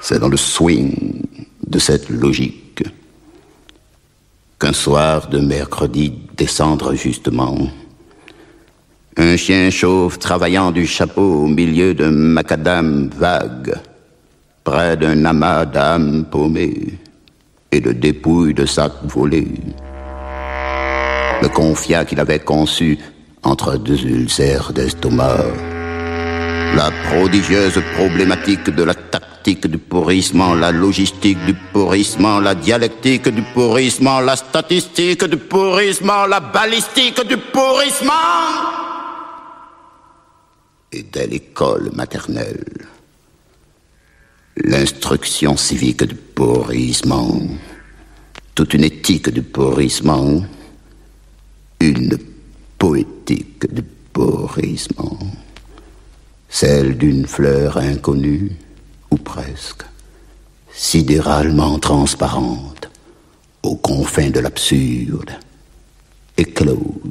C'est dans le swing de cette logique qu'un soir de mercredi descendre justement, un chien chauve travaillant du chapeau au milieu d'un macadam vague, près d'un amas d'âmes paumées et de dépouilles de sacs volés, me confia qu'il avait conçu entre deux ulcères d'estomac la prodigieuse problématique de la tactique du pourrissement, la logistique du pourrissement, la dialectique du pourrissement, la statistique du pourrissement, la balistique du pourrissement. Et dès l'école maternelle, l'instruction civique du pourrissement, toute une éthique du pourrissement, une poétique du pourrissement. Celle d'une fleur inconnue, ou presque, sidéralement transparente, aux confins de l'absurde, éclose